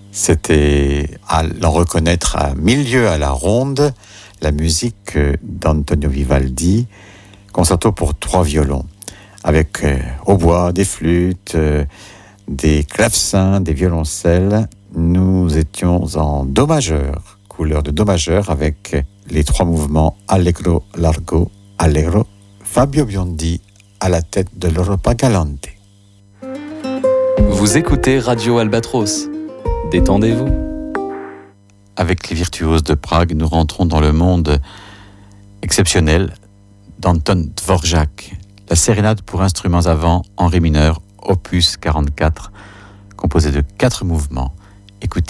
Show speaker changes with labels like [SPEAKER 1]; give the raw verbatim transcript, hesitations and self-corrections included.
[SPEAKER 1] C'était à l'en reconnaître à milieu à la ronde, la musique d'Antonio Vivaldi, concerto pour trois violons, avec euh, hautbois, des flûtes, euh, des clavecins, des violoncelles. Nous étions en do majeur, couleur de do majeur, avec les trois mouvements Allegro, Largo, Allegro. Fabio Biondi à la tête de l'Europa Galante.
[SPEAKER 2] Vous écoutez Radio Albatros. Détendez-vous.
[SPEAKER 1] Avec les virtuoses de Prague, nous rentrons dans le monde exceptionnel d'Anton Dvorak, la sérénade pour instruments à vent en ré mineur, opus quarante-quatre, composé de quatre mouvements. Écoutez.